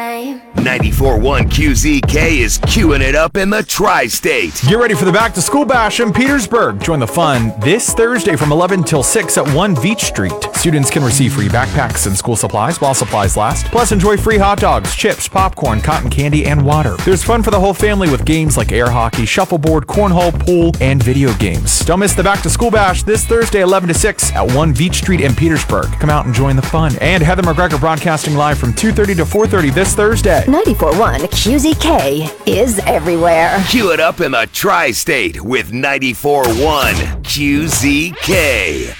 same. 94.1 QZK is queuing it up in the Tri-State. Get ready for the Back to School Bash in Petersburg. Join the fun this Thursday from 11 till 6 at 1 Beach Street. Students can receive free backpacks and school supplies while supplies last. Plus, enjoy free hot dogs, chips, popcorn, cotton candy, and water. There's fun for the whole family with games like air hockey, shuffleboard, cornhole, pool, and video games. Don't miss the Back to School Bash this Thursday, 11 to 6 at 1 Beach Street in Petersburg. Come out and join the fun. And Heather McGregor broadcasting live from 2:30 to 4:30 this Thursday. 94.1 QZK is everywhere. Cue it up in the Tri-State with 94.1 QZK.